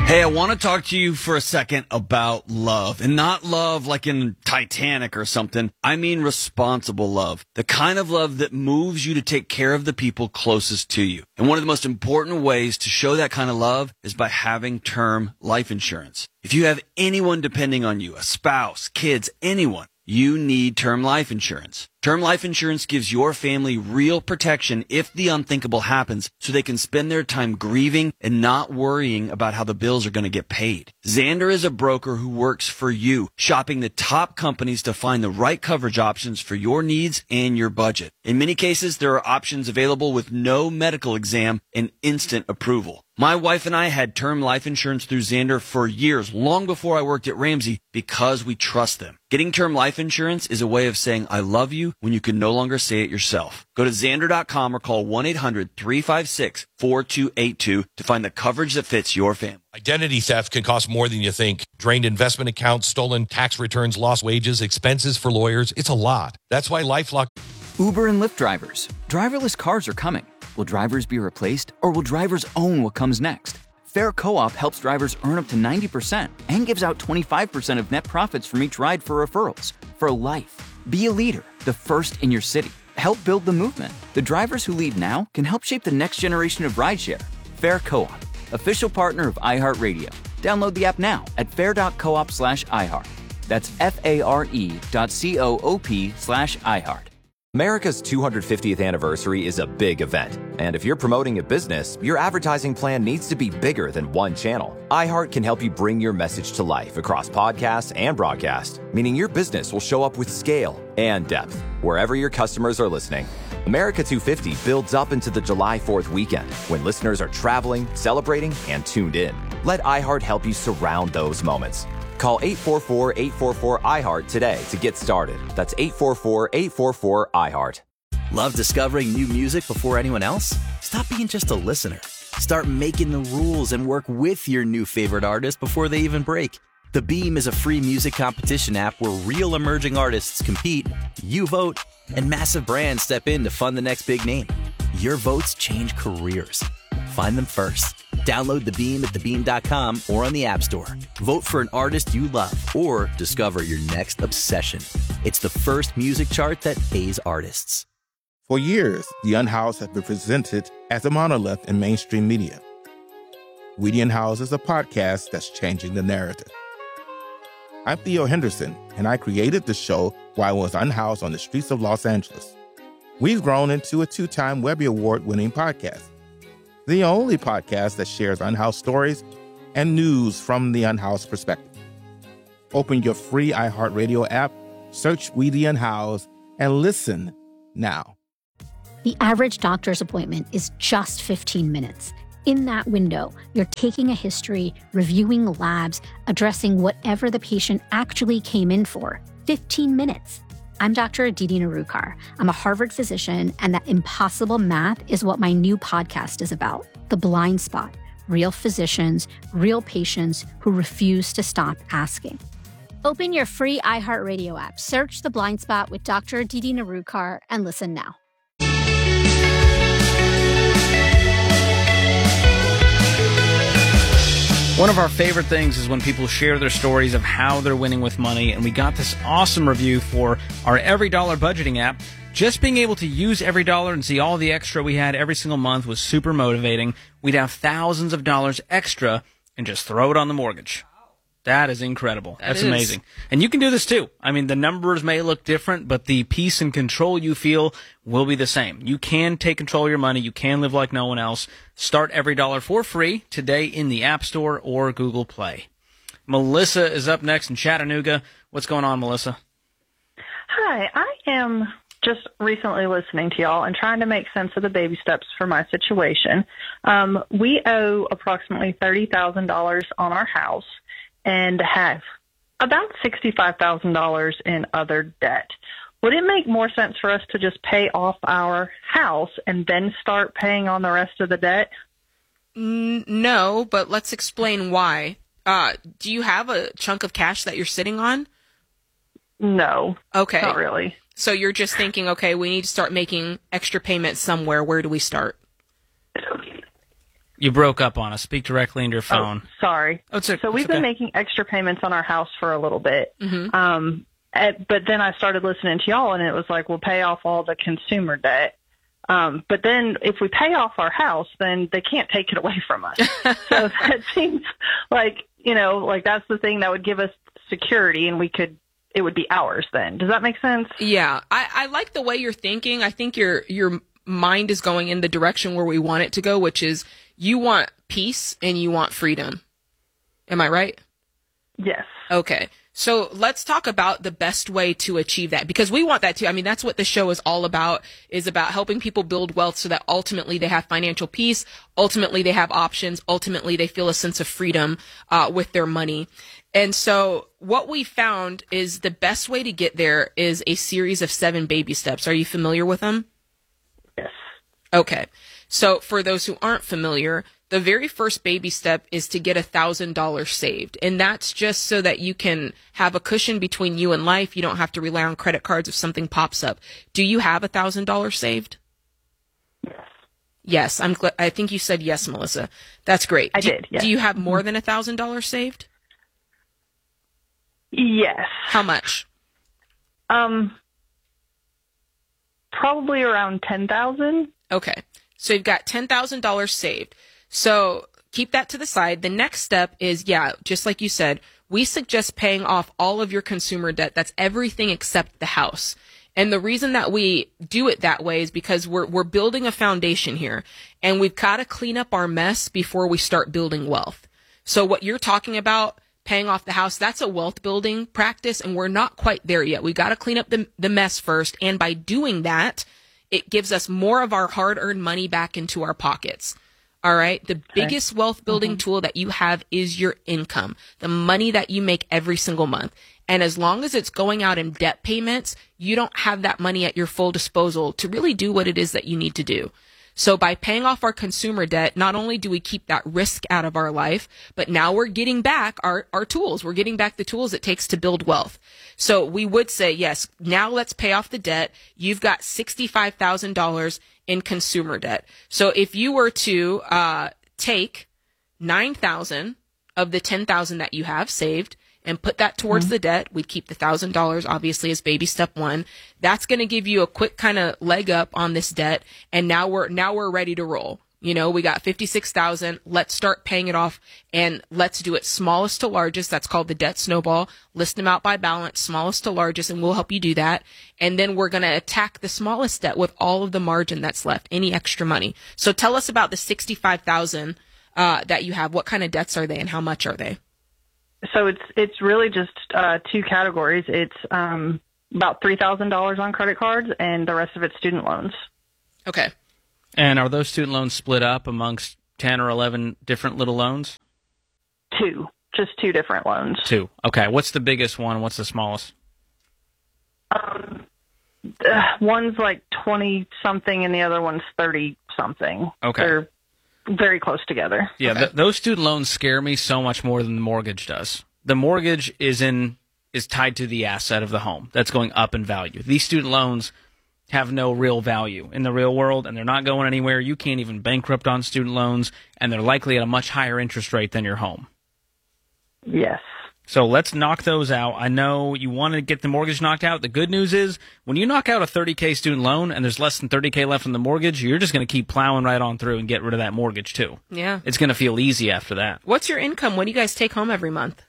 Hey, I want to talk to you for a second about love, and not love like in Titanic or something. I mean responsible love, the kind of love that moves you to take care of the people closest to you. And one of the most important ways to show that kind of love is by having term life insurance. If you have anyone depending on you, a spouse, kids, anyone, you need term life insurance. Term life insurance gives your family real protection if the unthinkable happens, so they can spend their time grieving and not worrying about how the bills are going to get paid. Xander is a broker who works for you, shopping the top companies to find the right coverage options for your needs and your budget. In many cases, there are options available with no medical exam and instant approval. My wife and I had term life insurance through Xander for years, long before I worked at Ramsey, because we trust them. Getting term life insurance is a way of saying I love you when you can no longer say it yourself. Go to Xander.com or call 1-800-356-4282 to find the coverage that fits your family. Identity theft can cost more than you think. Drained investment accounts, stolen tax returns, lost wages, expenses for lawyers. It's a lot. That's why LifeLock... Uber and Lyft drivers. Driverless cars are coming. Will drivers be replaced, or will drivers own what comes next? Fair Co-op helps drivers earn up to 90% and gives out 25% of net profits from each ride for referrals. For life. Be a leader, the first in your city. Help build the movement. The drivers who lead now can help shape the next generation of rideshare. Fair Co-op, official partner of iHeartRadio. Download the app now at fair.coop/iHeart. That's FARE.coop/iHeart. America's 250th anniversary is a big event, and if you're promoting a business, your advertising plan needs to be bigger than one channel. iHeart can help you bring your message to life across podcasts and broadcast, meaning your business will show up with scale and depth wherever your customers are listening. America 250 builds up into the July 4th weekend when listeners are traveling, celebrating, and tuned in. Let iHeart help you surround those moments. Call 844-844-iHeart today to get started. That's 844-844-iHeart. Love discovering new music before anyone else? Stop being just a listener. Start making the rules and work with your new favorite artist before they even break. The Beam is a free music competition app where real emerging artists compete, you vote, and massive brands step in to fund the next big name. Your votes change careers. Find them first. Download The Beam at thebeam.com or on the App Store. Vote for an artist you love or discover your next obsession. It's the first music chart that pays artists. For years, The Unhoused has been presented as a monolith in mainstream media. We The Unhoused is a podcast that's changing the narrative. I'm Theo Henderson, and I created the show while I was unhoused on the streets of Los Angeles. We've grown into a 2-time Webby Award-winning podcast. The only podcast that shares unhoused stories and news from the unhoused perspective. Open your free iHeartRadio app, search We The Unhoused, and listen now. The average doctor's appointment is just 15 minutes. In that window, you're taking a history, reviewing labs, addressing whatever the patient actually came in for. 15 minutes. I'm Dr. Aditi Narukar. I'm a Harvard physician, and that impossible math is what my new podcast is about. The Blind Spot. Real physicians, real patients who refuse to stop asking. Open your free iHeartRadio app, search The Blind Spot with Dr. Aditi Narukar, and listen now. One of our favorite things is when people share their stories of how they're winning with money, and we got this awesome review for our Every Dollar budgeting app. Just being able to use Every Dollar and see all the extra we had every single month was super motivating. We'd have thousands of dollars extra and just throw it on the mortgage. That is incredible. That's amazing. And you can do this too. I mean, the numbers may look different, but the peace and control you feel will be the same. You can take control of your money. You can live like no one else. Start Every Dollar for free today in the App Store or Google Play. Melissa is up next in Chattanooga. What's going on, Melissa? Hi, I am just recently listening to y'all and trying to make sense of the baby steps for my situation. We owe approximately $30,000 on our house and have about $65,000 in other debt. Would it make more sense for us to just pay off our house and then start paying on the rest of the debt? No, but let's explain why. Do you have a chunk of cash that you're sitting on? No. Okay. Not really. So you're just thinking, okay, we need to start making extra payments somewhere. Where do we start? You broke up on us. Speak directly into your phone. Oh, sorry. Oh, so we've been making extra payments on our house for a little bit. Mm-hmm. But then I started listening to y'all, and it was like, we'll pay off all the consumer debt. But then if we pay off our house, then they can't take it away from us. So that seems like, like that's the thing that would give us security, and it would be ours then. Does that make sense? Yeah. I like the way you're thinking. I think your mind is going in the direction where we want it to go, which is you want peace and you want freedom. Am I right? Yes. Okay. So let's talk about the best way to achieve that, because we want that too. I mean, that's what the show is all about, is about helping people build wealth so that ultimately they have financial peace. Ultimately, they have options. Ultimately, they feel a sense of freedom with their money. And so what we found is the best way to get there is a series of 7 baby steps. Are you familiar with them? Yes. Okay. So for those who aren't familiar, the very first baby step is to get $1,000 saved. And that's just so that you can have a cushion between you and life. You don't have to rely on credit cards if something pops up. Do you have $1,000 saved? Yes. Yes. I think you said yes, Melissa. That's great. I did. Yes. Do you have more than $1,000 saved? Yes. How much? Probably around 10,000. Okay. So you've got $10,000 saved. So keep that to the side. The next step is, just like you said, we suggest paying off all of your consumer debt. That's everything except the house. And the reason that we do it that way is because we're building a foundation here, and we've got to clean up our mess before we start building wealth. So what you're talking about, paying off the house, that's a wealth building practice, and we're not quite there yet. We got to clean up the mess first. And by doing that, it gives us more of our hard-earned money back into our pockets. All right. The biggest wealth building tool that you have is your income, the money that you make every single month. And as long as it's going out in debt payments, you don't have that money at your full disposal to really do what it is that you need to do. So by paying off our consumer debt, not only do we keep that risk out of our life, but now we're getting back our tools. We're getting back the tools it takes to build wealth. So we would say, yes, now let's pay off the debt. You've got $65,000 in consumer debt. So if you were to take $9,000 of the $10,000 that you have saved and put that towards the debt, we'd keep the $1,000 obviously as baby step 1. That's going to give you a quick kind of leg up on this debt. And now we're ready to roll. We got $56,000. Let's start paying it off, and let's do it smallest to largest. That's called the debt snowball. List them out by balance, smallest to largest, and we'll help you do that. And then we're going to attack the smallest debt with all of the margin that's left, any extra money. So tell us about the $65,000 that you have. What kind of debts are they, and how much are they? So it's really just 2 categories. It's about $3,000 on credit cards, and the rest of it's student loans. Okay. And are those student loans split up amongst 10 or 11 different little loans? 2. Just 2 different loans. 2. Okay. What's the biggest one? What's the smallest? One's like 20-something, and the other one's 30-something. Okay. They're very close together. Yeah, Okay. those student loans scare me so much more than the mortgage does. The mortgage is tied to the asset of the home that's going up in value. These student loans have no real value in the real world, and they're not going anywhere. You can't even bankrupt on student loans, and they're likely at a much higher interest rate than your home. Yes. So let's knock those out. I know you want to get the mortgage knocked out. The good news is when you knock out a $30K student loan and there's less than $30K left in the mortgage, you're just going to keep plowing right on through and get rid of that mortgage too. Yeah. It's going to feel easy after that. What's your income? What do you guys take home every month?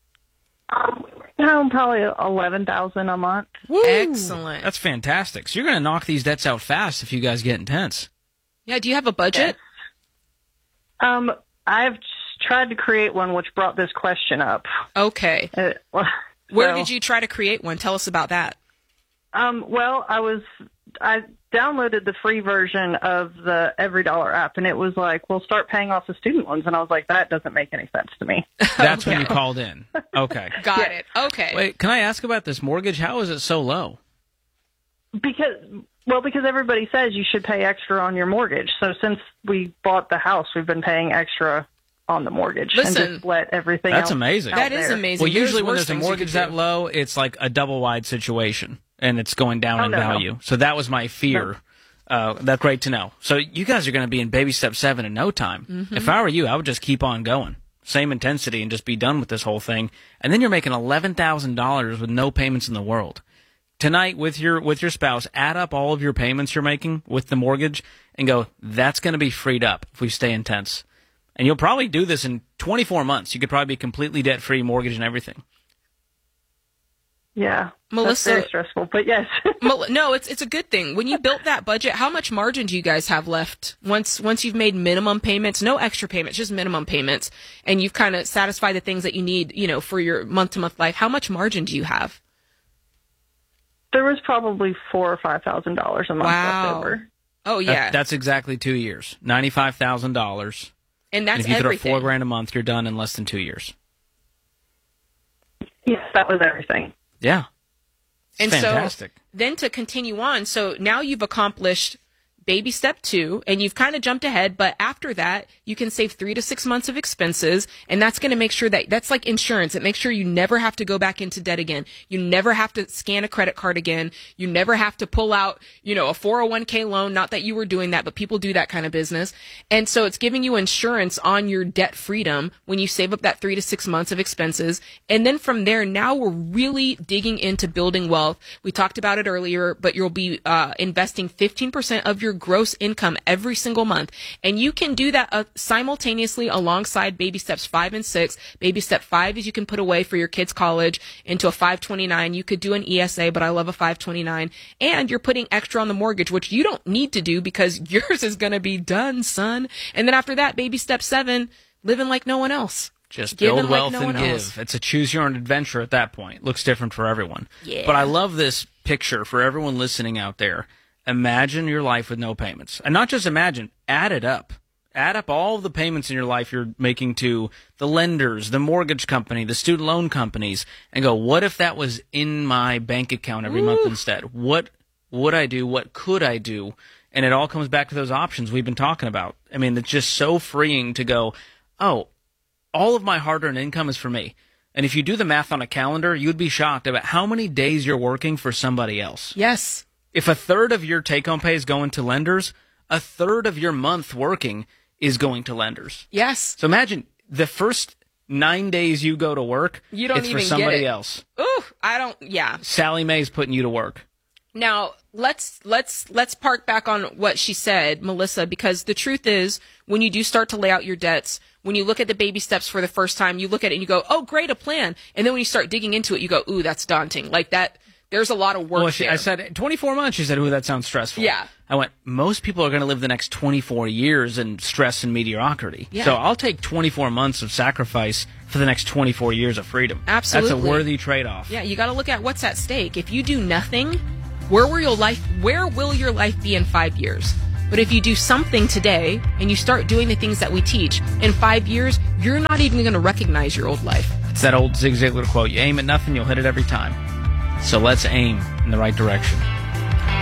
Probably $11,000 a month. Woo. Excellent. That's fantastic. So you're going to knock these debts out fast if you guys get intense. Yeah. Do you have a budget? Yes. I've tried to create one, which brought this question up. Okay. Where did you try to create one? Tell us about that. Well, I downloaded the free version of the EveryDollar app, and it was like, well, start paying off the student loans. And I was like, that doesn't make any sense to me. That's when you called in. Okay. Got it. Okay. Wait, can I ask about this mortgage? How is it so low? Because everybody says you should pay extra on your mortgage. So since we bought the house, we've been paying extra on the mortgage. Listen, and just let everything that's else amazing. That is amazing. Well, usually when worse there's a things you mortgage could that do. low, it's like a double wide situation, and it's going down in no. value. So that was my fear. That's great to know. So you guys are going to be in baby step 7 in no time. Mm-hmm. If I were you, I would just keep on going. Same intensity and just be done with this whole thing. And then you're making $11,000 with no payments in the world. Tonight with your spouse, add up all of your payments you're making with the mortgage and go, that's going to be freed up if we stay intense. And you'll probably do this in 24 months. You could probably be completely debt-free, mortgage and everything. Yeah, Melissa, that's very stressful, but yes. No, it's a good thing. When you built that budget, how much margin do you guys have left once you've made minimum payments, no extra payments, just minimum payments, and you've kind of satisfied the things that you need, for your month-to-month life? How much margin do you have? There was probably $4,000 or $5,000 a month left over. Oh yeah, That's exactly 2 years, $95,000. And that's and if you everything. throw $4,000 a month, you're done in less than 2 years. Yes, that was everything. Yeah. And fantastic. So then to continue on, so now you've accomplished baby step 2 and you've kind of jumped ahead, but after that you can save 3 to 6 months of expenses, and that's going to make sure that's like insurance. It makes sure you never have to go back into debt again. You never have to scan a credit card again. You never have to pull out, a 401k loan. Not that you were doing that, but people do that kind of business. And so it's giving you insurance on your debt freedom when you save up that 3 to 6 months of expenses. And then from there, now we're really digging into building wealth. We talked about it earlier, but you'll be investing 15% of your gross income every single month. And you can do that simultaneously alongside baby steps 5 and 6. Baby step 5 is you can put away for your kids' college into a 529. You could do an ESA, but I love a 529. And you're putting extra on the mortgage, which you don't need to do because yours is going to be done, son. And then after that, baby step 7, living like no one else. Just Giving build wealth like no and one give. else. It's a choose-your-own adventure at that point. Looks different for everyone. Yeah. But I love this picture for everyone listening out there. Imagine your life with no payments. And not just imagine, add it up. Add up all of the payments in your life you're making to the lenders, the mortgage company, the student loan companies, and go, what if that was in my bank account every month instead? What would I do? What could I do? And it all comes back to those options we've been talking about. I mean, it's just so freeing to go, oh, all of my hard-earned income is for me. And if you do the math on a calendar, you'd be shocked about how many days you're working for somebody else. Yes. If a third of your take-home pay is going to lenders, a third of your month working is going to lenders. Yes. So imagine the first 9 days you go to work, You don't it's even for somebody get it. else. Ooh, yeah. Sally Mae's putting you to work. Now, let's park back on what she said, Melissa, because the truth is, when you do start to lay out your debts, when you look at the baby steps for the first time, you look at it and you go, oh, great, a plan. And then when you start digging into it, you go, ooh, that's daunting. Like that, there's a lot of work there. I said 24 months. She said, ooh, that sounds stressful. Yeah. I went, most people are going to live the next 24 years in stress and mediocrity. Yeah. So I'll take 24 months of sacrifice for the next 24 years of freedom. Absolutely. That's a worthy trade-off. Yeah, you got to look at what's at stake. If you do nothing, where will your life be in 5 years? But if you do something today and you start doing the things that we teach, in 5 years, you're not even going to recognize your old life. It's that old Zig Ziglar quote, you aim at nothing, you'll hit it every time. So let's aim in the right direction.